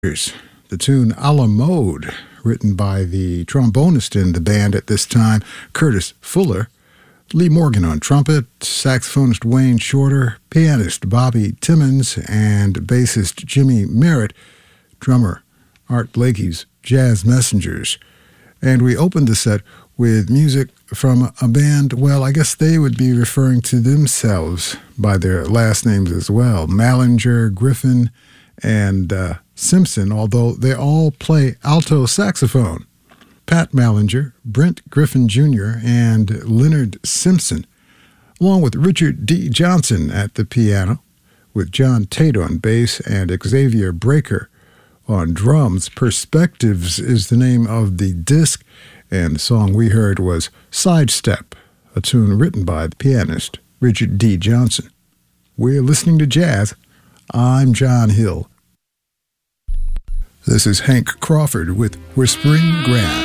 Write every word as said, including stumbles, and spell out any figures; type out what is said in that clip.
The tune A La Mode, written by the trombonist in the band at this time, Curtis Fuller, Lee Morgan on trumpet, saxophonist Wayne Shorter, pianist Bobby Timmons, and bassist Jimmy Merritt, drummer Art Blakey's Jazz Messengers. And we opened the set with music from a band, well, I guess they would be referring to themselves by their last names as well, Mallinger, Griffin, and uh, Simpson, although they all play alto saxophone. Pat Mallinger, Brent Griffin Junior, and Leonard Simpson, along with Richard D. Johnson at the piano, with John Tate on bass and Xavier Breaker on drums. Perspectives is the name of the disc, and the song we heard was Sidestep, a tune written by the pianist Richard D. Johnson. We're listening to jazz. I'm John Hill. This is Hank Crawford with Whispering Grass.